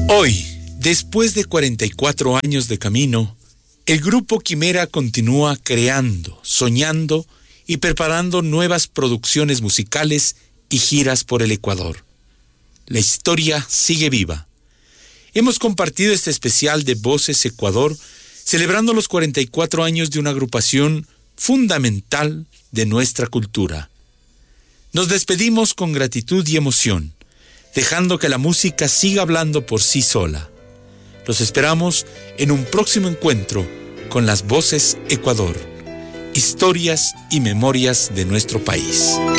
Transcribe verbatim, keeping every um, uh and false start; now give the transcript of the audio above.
Hoy, después de cuarenta y cuatro años de camino, el Grupo Quimera continúa creando, soñando y preparando nuevas producciones musicales y giras por el Ecuador. La historia sigue viva. Hemos compartido este especial de Voces Ecuador, celebrando los cuarenta y cuatro años de una agrupación fundamental de nuestra cultura. Nos despedimos con gratitud y emoción, dejando que la música siga hablando por sí sola. Los esperamos en un próximo encuentro con las Voces Ecuador, historias y memorias de nuestro país.